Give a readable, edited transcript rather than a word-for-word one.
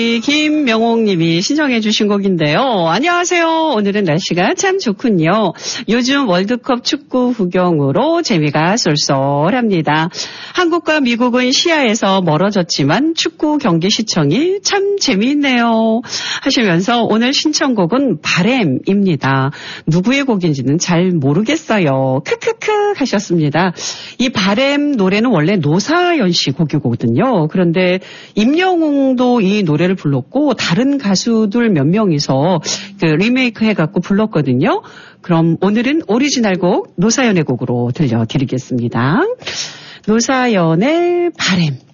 김명옥님이 신청해 주신 곡인데요. 안녕하세요. 오늘은 날씨가 참 좋군요. 요즘 월드컵 축구 구경으로 재미가 쏠쏠합니다. 한국과 미국은 시야에서 멀어졌지만 축구 경기 시청이 참 재미있네요. 하시면서 오늘 신청곡은 바램입니다. 누구의 곡인지는 잘 모르겠어요. 크크크 하셨습니다. 이 바램 노래는 원래 노사연 씨 곡이거든요. 그런데 임영웅도 이 노래를 불렀고 다른 가수들 몇 명이서 그 리메이크 해갖고 불렀거든요. 그럼 오늘은 오리지널 곡 노사연의 곡으로 들려드리겠습니다. 노사연의 바램.